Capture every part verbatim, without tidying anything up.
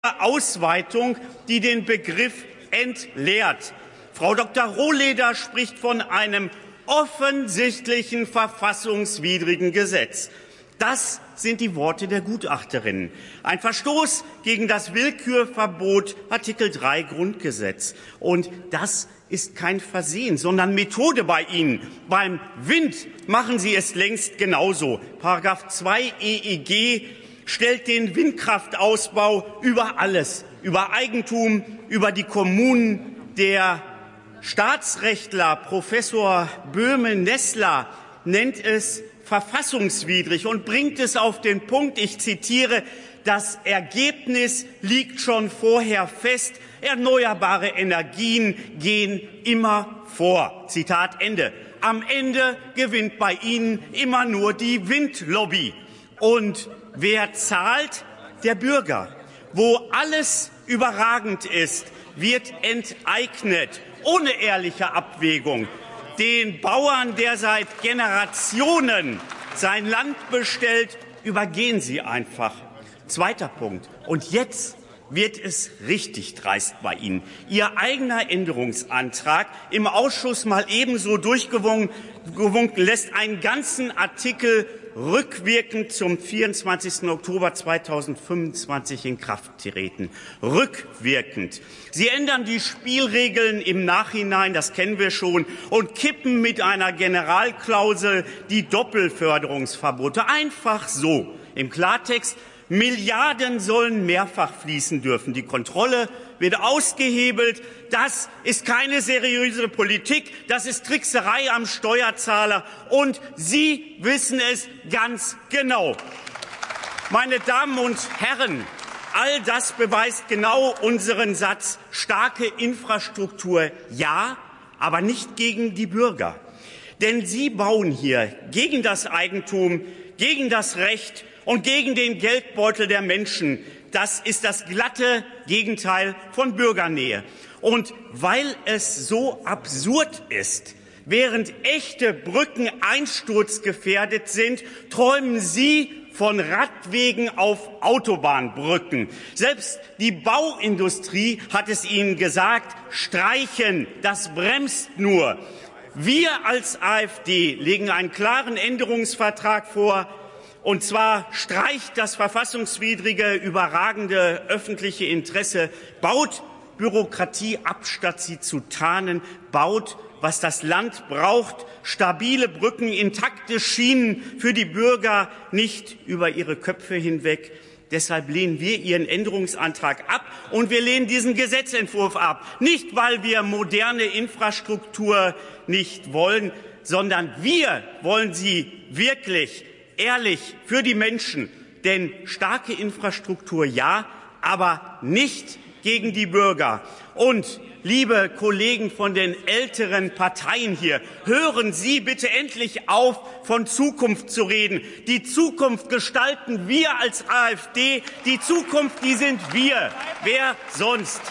Ausweitung, die den Begriff entleert. Frau Doktor Rohleder spricht von einem offensichtlichen verfassungswidrigen Gesetz. Das sind die Worte der Gutachterin. Ein Verstoß gegen das Willkürverbot Artikel drei Grundgesetz. Und das ist kein Versehen, sondern Methode bei Ihnen. Beim Wind machen Sie es längst genauso. Paragraph zwei E E G stellt den Windkraftausbau über alles, über Eigentum, über die Kommunen. Der Staatsrechtler Professor Böhme-Nessler nennt es verfassungswidrig und bringt es auf den Punkt, ich zitiere, das Ergebnis liegt schon vorher fest, erneuerbare Energien gehen immer vor. Zitat Ende. Am Ende gewinnt bei Ihnen immer nur die Windlobby. Und wer zahlt? Der Bürger. Wo alles überragend ist, wird enteignet, ohne ehrliche Abwägung. Den Bauern, der seit Generationen sein Land bestellt, übergehen Sie einfach. Zweiter Punkt. Und jetzt wird es richtig dreist bei Ihnen. Ihr eigener Änderungsantrag im Ausschuss mal ebenso durchgewunken lässt einen ganzen Artikel rückwirkend zum vierundzwanzigsten Oktober zweitausendfünfundzwanzig in Kraft treten. Rückwirkend. Sie ändern die Spielregeln im Nachhinein, das kennen wir schon, und kippen mit einer Generalklausel die Doppelförderungsverbote. Einfach so. Im Klartext, Milliarden sollen mehrfach fließen dürfen. Die Kontrolle wird ausgehebelt. Das ist keine seriöse Politik. Das ist Trickserei am Steuerzahler. Und Sie wissen es ganz genau. Meine Damen und Herren, all das beweist genau unseren Satz. Starke Infrastruktur, ja, aber nicht gegen die Bürger. Denn Sie bauen hier gegen das Eigentum, gegen das Recht und gegen den Geldbeutel der Menschen. Das ist das glatte Gegenteil von Bürgernähe. Und weil es so absurd ist, während echte Brücken einsturzgefährdet sind, träumen Sie von Radwegen auf Autobahnbrücken. Selbst die Bauindustrie hat es Ihnen gesagt, streichen, das bremst nur. Wir als AfD legen einen klaren Änderungsvertrag vor, und zwar streicht das verfassungswidrige, überragende öffentliche Interesse, baut Bürokratie ab, statt sie zu tarnen, baut, was das Land braucht, stabile Brücken, intakte Schienen für die Bürger, nicht über ihre Köpfe hinweg. Deshalb lehnen wir Ihren Änderungsantrag ab, und wir lehnen diesen Gesetzentwurf ab. Nicht, weil wir moderne Infrastruktur nicht wollen, sondern wir wollen sie wirklich ehrlich für die Menschen. Denn starke Infrastruktur ja, aber nicht gegen die Bürger. Und liebe Kollegen von den älteren Parteien hier, hören Sie bitte endlich auf, von Zukunft zu reden. Die Zukunft gestalten wir als AfD. Die Zukunft, die sind wir. Wer sonst?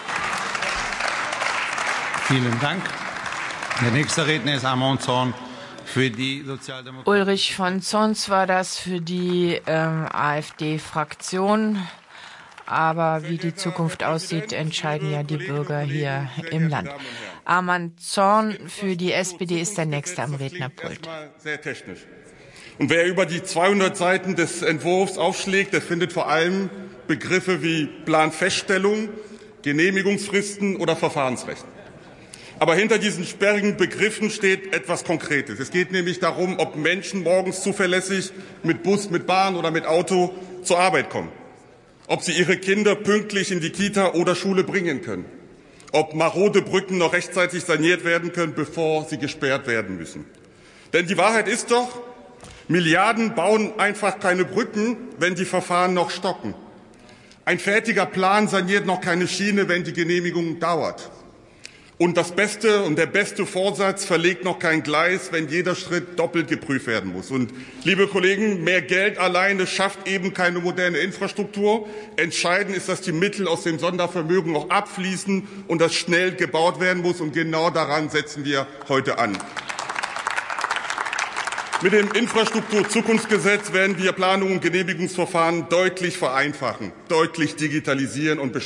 Vielen Dank. Der nächste Redner ist Amon Zorn für die Sozialdemokraten. Ulrich von Zons war das für die ähm, AfD-Fraktion. Aber wie die Zukunft aussieht, entscheiden ja die Bürger hier im Land. Arman Zorn für die S P D ist der Nächste am Rednerpult. Sehr technisch. Und wer über die zweihundert Seiten des Entwurfs aufschlägt, der findet vor allem Begriffe wie Planfeststellung, Genehmigungsfristen oder Verfahrensrecht. Aber hinter diesen sperrigen Begriffen steht etwas Konkretes. Es geht nämlich darum, ob Menschen morgens zuverlässig mit Bus, mit Bahn oder mit Auto zur Arbeit kommen. Ob sie ihre Kinder pünktlich in die Kita oder Schule bringen können. Ob marode Brücken noch rechtzeitig saniert werden können, bevor sie gesperrt werden müssen. Denn die Wahrheit ist doch, Milliarden bauen einfach keine Brücken, wenn die Verfahren noch stocken. Ein fertiger Plan saniert noch keine Schiene, wenn die Genehmigung dauert. Und das beste und der beste Vorsatz verlegt noch kein Gleis, wenn jeder Schritt doppelt geprüft werden muss. Und, liebe Kollegen, mehr Geld alleine schafft eben keine moderne Infrastruktur. Entscheidend ist, dass die Mittel aus dem Sondervermögen auch abfließen und dass schnell gebaut werden muss. Und genau daran setzen wir heute an. Mit dem Infrastrukturzukunftsgesetz werden wir Planung und Genehmigungsverfahren deutlich vereinfachen, deutlich digitalisieren und